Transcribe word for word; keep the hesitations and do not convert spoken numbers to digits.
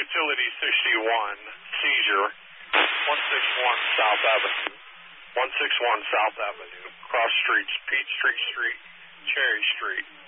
Utility sixty-one, seizure, one sixty-one South Avenue, one sixty-one South Avenue, cross streets, Peachtree Street, Cherry Street.